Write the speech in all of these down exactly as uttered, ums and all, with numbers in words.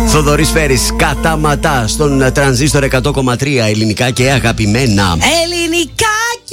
Θοδωρής Φέρης, κατάματα στον τρανζίστορ εκατό κόμμα τρία, ελληνικά και αγαπημένα. Ελληνικά και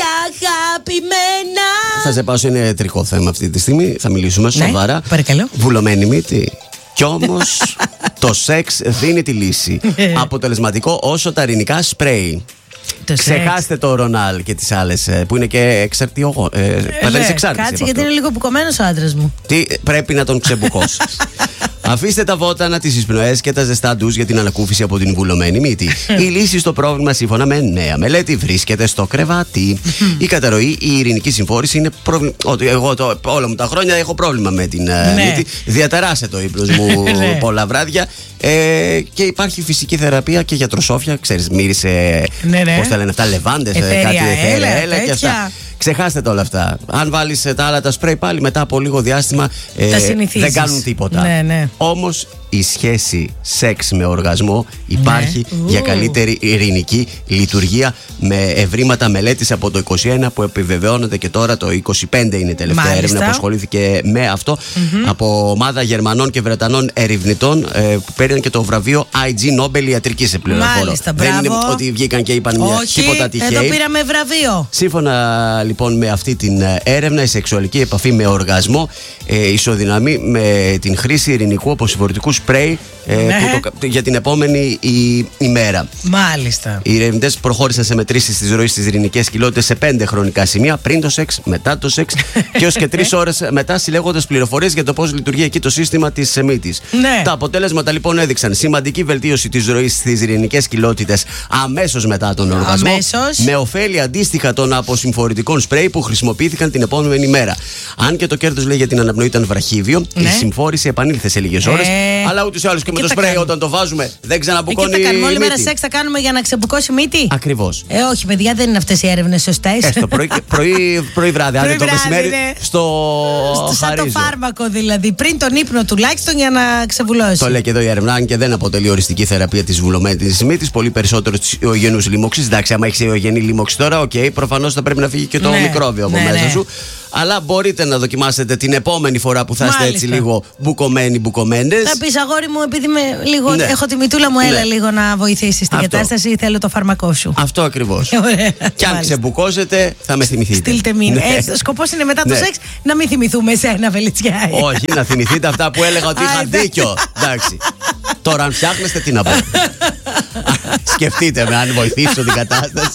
αγαπημένα. Θα σε πάω σε ένα ιατρικό θέμα αυτή τη στιγμή. Θα μιλήσουμε ναι, σοβαρά. Παρακαλώ. Βουλωμένη μύτη. Κι όμως το σεξ δίνει τη λύση. Αποτελεσματικό όσο τα ειρηνικά σπρέι. Το Ξεχάστε σεξ. το Ρονάλ και τις άλλες που είναι και εξαρτιογό. Ε, ε, κάτσε γιατί είναι λίγο μπουκωμένος ο άντρας μου. Τι πρέπει να τον ξεμπουκώσεις. Αφήστε τα βότανα, τις εισπνοές και τα ζεστά ντους για την ανακούφιση από την βουλωμένη μύτη. Η λύση στο πρόβλημα, σύμφωνα με νέα μελέτη, βρίσκεται στο κρεβάτι. Η καταρροή, η ειρηνική συμφόρηση είναι πρόβλημα. Ότι εγώ το, όλα μου τα χρόνια έχω πρόβλημα με την ναι. μύτη. Διαταράσε το ύπνος μου πολλά βράδια. Ε, και υπάρχει φυσική θεραπεία και γιατροσόφια. Ξέρεις, μύρισε. Ναι, ναι. Πώς τα λένε αυτά, λεβάντες, κάτι έλα, έλα και αυτά. Ξεχάστε τα όλα αυτά. Αν βάλεις τα άλλα τα σπρέι πάλι μετά από λίγο διάστημα ε, δεν κάνουν τίποτα. Ναι, ναι. Όμως η σχέση σεξ με οργασμό υπάρχει ναι. για καλύτερη ειρηνική λειτουργία, με ευρήματα μελέτης από το είκοσι ένα που επιβεβαιώνεται και τώρα το είκοσι πέντε είναι η τελευταία Μάλιστα. έρευνα που ασχολήθηκε με αυτό mm-hmm. από ομάδα Γερμανών και Βρετανών ερευνητών ε, που παίρνουν και το βραβείο άι τζι Nobel ιατρικής επληροφόρο. Δεν είναι ότι βγήκαν και είπαν μια, Όχι, τίποτα τυχαίο. Εδώ πήραμε βραβείο. Σύμφωνα λοιπόν με αυτή την έρευνα, η σεξουαλική επαφή με οργασμό ε, ισοδυναμεί με την χρήση ειρηνικού αποσυμφορητικού σπρέι ε, ναι. που το, για την επόμενη η, ημέρα. Μάλιστα. Οι ερευνητές προχώρησαν σε μετρήσεις της ροής στις ειρηνικές κοιλότητες σε πέντε χρονικά σημεία, πριν το σεξ, μετά το σεξ και έως και τρεις ώρες μετά, συλλέγοντας πληροφορίες για το πώς λειτουργεί εκεί το σύστημα της μύτης. Ναι. Τα αποτέλεσματα λοιπόν έδειξαν σημαντική βελτίωση της ροής στις ειρηνικές κοιλότητες αμέσως μετά τον οργασμό. Αμέσως. Με ωφέλη αντίστοιχα των αποσυμφορητικών σπρέι που χρησιμοποιήθηκαν την επόμενη μέρα. Αν και το κέρδος, λέει, για την αναπνοή ήταν βραχύβιο, ναι. η συμφόρηση επανήλθε σε λίγες ώρες. Ε... Αλλά ούτως ή άλλως και, και με το σπρέι όταν το βάζουμε δεν ξαναμπουκώνει. Και θα κάνουμε όλη μύτη. μέρα σεξ, θα κάνουμε για να ξεμπουκώσει μύτη. Ακριβώς. Ε, όχι, παιδιά, δεν είναι αυτές οι έρευνες σωστές. Ε, στο πρωί, πρωί, πρωί βράδυ, άντε το μεσημέρι ναι. στο Σαν το φάρμακο δηλαδή. Πριν τον ύπνο τουλάχιστον για να ξεβουλώσει. Το λέει και εδώ η έρευνα, αν και δεν αποτελεί οριστική θεραπεία της βουλωμένης μύτης, πολύ περισσότερο της ιογενούς λοιμώξης. Εντάξει, άμα έχεις ιογενή λοιμώξη τώρα, οκ, okay, προφανώς θα πρέπει να φύγει και το ναι, μικρόβιο από ναι, μέσα ναι. σου. Αλλά μπορείτε να δοκιμάσετε την επόμενη φορά που θα είστε έτσι λίγο μπουκωμένοι, μπουκωμένες. Θα πεις, αγόρι μου, επειδή με λίγο, ναι. έχω τη μητούλα μου, έλα ναι. λίγο να βοηθήσεις στην Αυτό. κατάσταση, θέλω το φαρμακό σου. Αυτό ακριβώς. Και αν ξεμπουκώσετε, θα με θυμηθείτε. Στείλτε μήνυμα. Ναι. Ε, σκοπός είναι μετά το ναι. σεξ να μην θυμηθούμε εσένα, Βελιτσιάη. Όχι, να θυμηθείτε αυτά που έλεγα ότι είχα δίκιο. Εντάξει. Τώρα, αν φτιάχνεστε, τι να πω. Σκεφτείτε με αν βοηθήσω την κατάσταση.